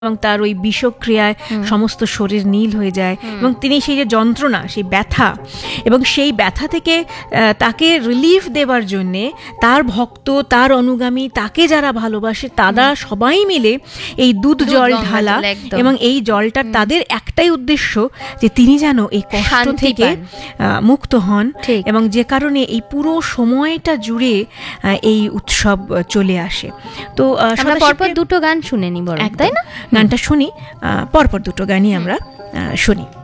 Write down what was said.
এবং তার ওই বিষক্রিয়ায় সমস্ত শরীর নীল হয়ে যায় এবং তিনি সেই যে যন্ত্রণা, সেই ব্যথা, এবং সেই ব্যথা থেকে তাকে রিলিফ দেবার জন্যে তার ভক্ত, তার অনুগামী, তাকে যারা ভালোবাসে তারা সবাই মিলে এই দুধ জল ঢালা, এবং এই জলটার তাদের একটাই উদ্দেশ্য যে তিনি যেন এই কষ্ট থেকে মুক্ত হন, এবং যে কারণে এই পুরো সময়টা জুড়ে এই উৎসব চলে আসে। তো আমরা পরপর দুটো গান শুনে নিব, তাই না? গানটা শুনি, পরপর দুটো গানই আমরা শুনি।